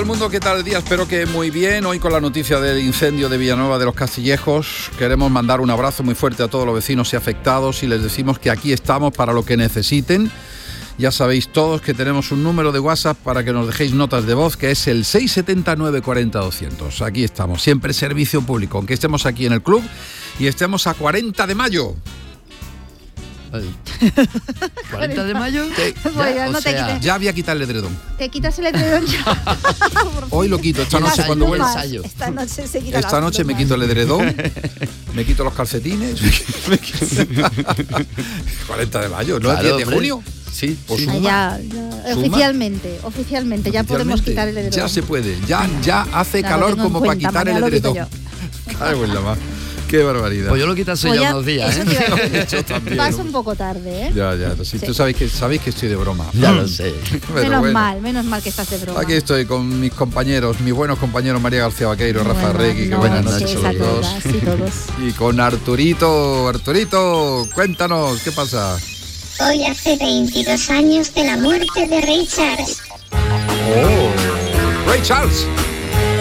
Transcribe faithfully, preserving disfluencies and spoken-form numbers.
el mundo, ¿qué tal el día? Espero que muy bien. Hoy con la noticia del incendio de Villanueva de los Castillejos, queremos mandar un abrazo muy fuerte a todos los vecinos y afectados y les decimos que aquí estamos para lo que necesiten. Ya sabéis todos que tenemos un número de WhatsApp para que nos dejéis notas de voz, que es el seis siete nueve cuatro cero doscientos. Aquí estamos, siempre servicio público, aunque estemos aquí en el club y estemos a cuarenta de mayo. ¿cuarenta de mayo? Te, Pues ya, no o te sea, quites. ya voy a quitar el edredón. Te quitas el edredón ya. Hoy lo quito, esta El noche ensayo, cuando el vuelva. ensayo. Esta noche se quita Esta las noche me plumas. quito el edredón, me quito los calcetines. me quito- cuarenta de mayo, ¿no? Claro, diez de hombre. junio. Sí, Pues sí. Ah, suma. ya, ya, Suma. oficialmente, oficialmente, ya podemos Oficialmente, quitar el edredón. Ya se puede, ya, ya hace Ya lo calor tengo en como para cuenta, quitar el mañana lo quito edredón. Cago en la mar. Qué barbaridad. Pues yo lo quito hace Pues ya ya, unos días, eso ¿eh? te iba a decir. Yo también. Vas un poco tarde, ¿eh? Ya, ya, sí, Sí. tú sabes que, sabéis que estoy de broma. Ya lo sé. Pero menos bueno. mal, menos mal que estás de broma. Aquí estoy con mis compañeros, mis buenos compañeros María García Vaqueiro, Rafa Buenas Regui, que buenas noches noches a a los dos. todas y todos. Y con Arturito, Arturito, cuéntanos, ¿qué pasa? Hoy hace veintidós años de la muerte de Ray Charles. Oh, Ray Charles.